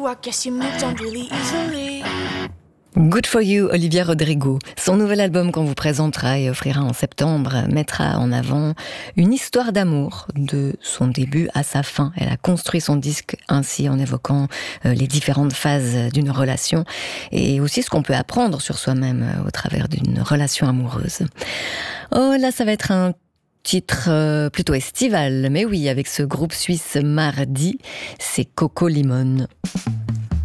I guess you moved on really easily. Good for You, Olivia Rodrigo. Son nouvel album qu'on vous présentera et offrira en septembre mettra en avant une histoire d'amour de son début à sa fin. Elle a construit son disque ainsi en évoquant les différentes phases d'une relation et aussi ce qu'on peut apprendre sur soi-même au travers d'une relation amoureuse. Oh là, ça va être un titre plutôt estival, mais oui, avec ce groupe suisse Mardi, c'est Coco Limon.